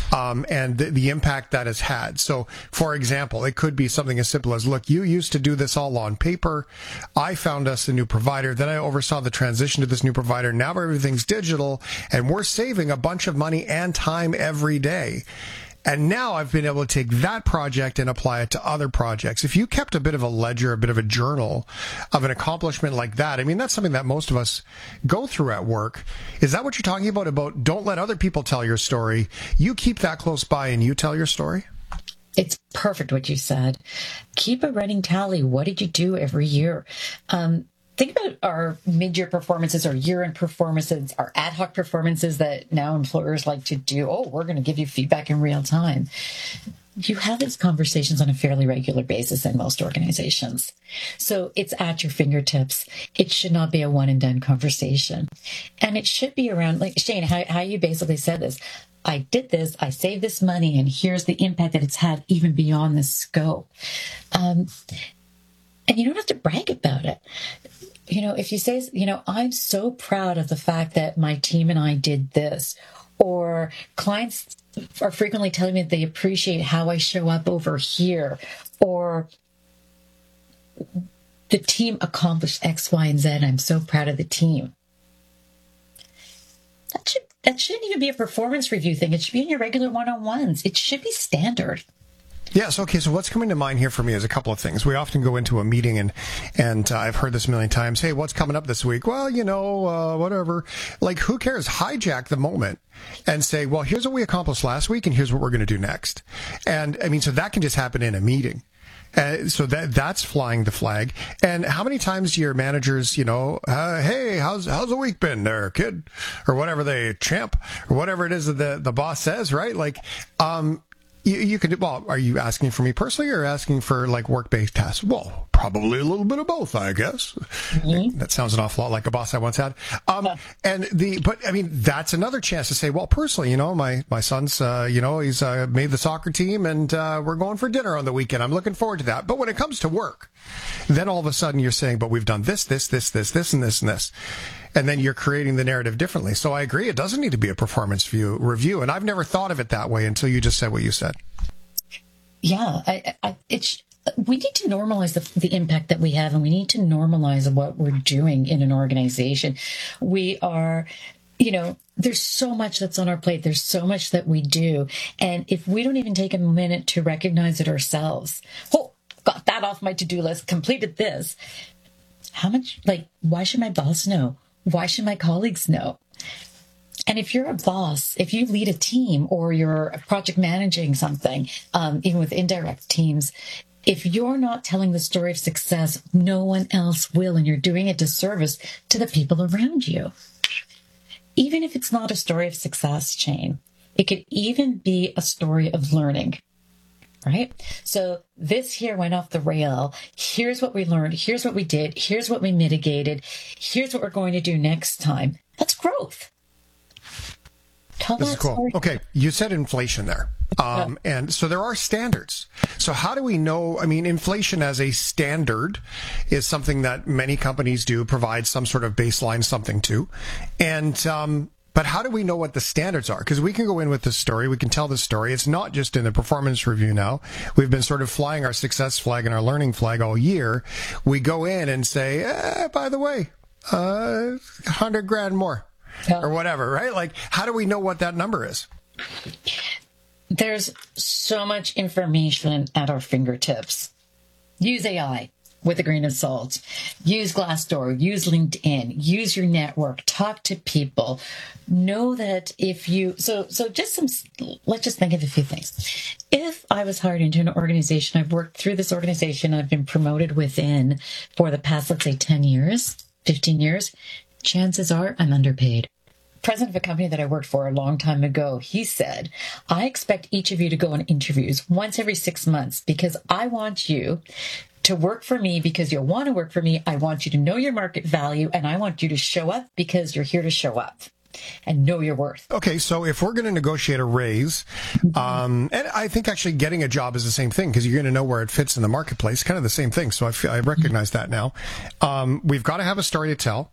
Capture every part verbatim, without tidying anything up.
um, and the, the impact that has had. So, for example, it could be something as simple as, look, you used to do this all on paper. I found us a new provider. Then I oversaw the transition to this new provider. Now everything's digital, and we're saving a bunch of money and time every day. And now I've been able to take that project and apply it to other projects. If you kept a bit of a ledger, a bit of a journal of an accomplishment like that, I mean, that's something that most of us go through at work. Is that what you're talking about, about don't let other people tell your story? You keep that close by and you tell your story? It's perfect what you said. Keep a running tally. What did you do every year? Um, Think about our mid-year performances, our year-end performances, our ad hoc performances that now employers like to do. Oh, we're going to give you feedback in real time. You have these conversations on a fairly regular basis in most organizations. So it's at your fingertips. It should not be a one-and-done conversation. And it should be around, like Shane, how, how you basically said this. I did this, I saved this money, and here's the impact that it's had even beyond the scope. Um, and you don't have to brag about it. You know, if you say, you know, I'm so proud of the fact that my team and I did this, or clients are frequently telling me that they appreciate how I show up over here, or the team accomplished X, Y, and Z. I'm so proud of the team. That should, that shouldn't even be a performance review thing. It should be in your regular one-on-ones. It should be standard. Yes. Okay. So what's coming to mind here for me is a couple of things. We often go into a meeting and, and uh, I've heard this a million times. Hey, what's coming up this week? Well, you know, uh, whatever. Like, who cares? Hijack the moment and say, well, here's what we accomplished last week and here's what we're going to do next. And I mean, so that can just happen in a meeting. Uh, so that that's flying the flag. And how many times do your managers, you know, uh, hey, how's how's the week been there, kid? Or whatever they champ or whatever it is that the, the boss says, right? Like, um, You, you could, well, are you asking for me personally or asking for like work-based tasks? Well, probably a little bit of both, I guess. Mm-hmm. That sounds an awful lot like a boss I once had. Um, yeah. And the, but I mean, that's another chance to say, well, personally, you know, my, my son's, uh, you know, he's, uh, made the soccer team and, uh, we're going for dinner on the weekend. I'm looking forward to that. But when it comes to work, then all of a sudden you're saying, but we've done this, this, this, this, this, and this, and this. And then you're creating the narrative differently. So I agree. It doesn't need to be a performance view review. And I've never thought of it that way until you just said what you said. Yeah, I, I, it's, we need to normalize the, the impact that we have, and we need to normalize what we're doing in an organization. We are, you know, there's so much that's on our plate. There's so much that we do. And if we don't even take a minute to recognize it ourselves, oh, got that off my to-do list, completed this. How much, like, why should my boss know? Why should my colleagues know? And if you're a boss, if you lead a team or you're project managing something, um, even with indirect teams, if you're not telling the story of success, no one else will, and you're doing a disservice to the people around you. Even if it's not a story of success, Shane, it could even be a story of learning. Right? So this here went off the rail. Here's what we learned. Here's what we did. Here's what we mitigated. Here's what we're going to do next time. That's growth. Tell this is cool. Story. Okay. You said inflation there. Um, yeah. And so there are standards. So how do we know? I mean, inflation as a standard is something that many companies do provide some sort of baseline something to. And, um, But how do we know what the standards are? Because we can go in with this story. We can tell this story. It's not just in the performance review now. We've been sort of flying our success flag and our learning flag all year. We go in and say, eh, by the way, uh, a hundred grand more yeah. or whatever, right? Like, how do we know what that number is? There's so much information at our fingertips. Use A I. With a grain of salt. Use Glassdoor, use LinkedIn, use your network, talk to people. Know that if you, so, so just some, let's just think of a few things. If I was hired into an organization, I've worked through this organization, I've been promoted within for the past, let's say ten years, fifteen years, chances are I'm underpaid. President of a company that I worked for a long time ago, he said, I expect each of you to go on interviews once every six months because I want you to work for me because you'll want to work for me. I want you to know your market value, and I want you to show up because you're here to show up and know your worth. Okay, so if we're going to negotiate a raise, um, and I think actually getting a job is the same thing because you're going to know where it fits in the marketplace, kind of the same thing. So I, feel, I recognize that now. Um, we've got to have a story to tell.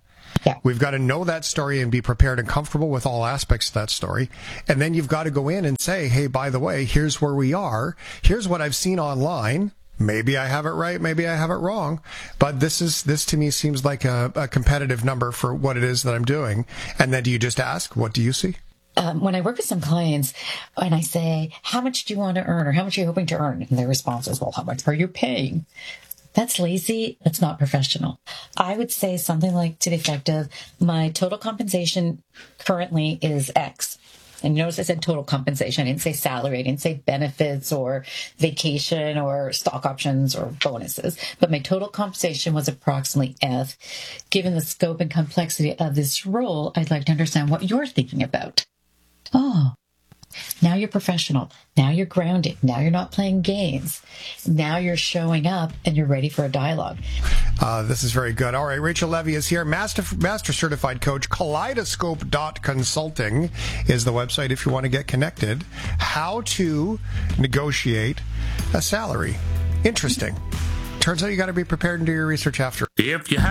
Yeah. We've got to know that story and be prepared and comfortable with all aspects of that story. And then you've got to go in and say, hey, by the way, here's where we are. Here's what I've seen online. Maybe I have it right, maybe I have it wrong, but this is this to me seems like a, a competitive number for what it is that I'm doing. And then do you just ask, what do you see? Um, when I work with some clients and I say, how much do you want to earn or how much are you hoping to earn? And their response is, well, how much are you paying? That's lazy. That's not professional. I would say something like to the effect of, my total compensation currently is X. And you notice I said total compensation. I didn't say salary. I didn't say benefits or vacation or stock options or bonuses. But my total compensation was approximately F. Given the scope and complexity of this role, I'd like to understand what you're thinking about. Oh, now you're professional. Now you're grounded. Now you're not playing games. Now you're showing up and you're ready for a dialogue. Uh, this is very good. All right, Rachel Levy is here, master master certified coach. Kaleidoscope dot consulting is the website if you want to get connected. How to negotiate a salary. Interesting. Turns out you got to be prepared and do your research after. If you